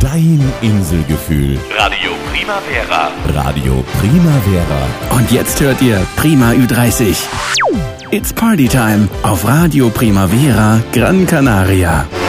Dein Inselgefühl. Radio Primavera. Radio Primavera. Und jetzt hört ihr Prima Ü30. It's Party Time auf Radio Primavera Gran Canaria.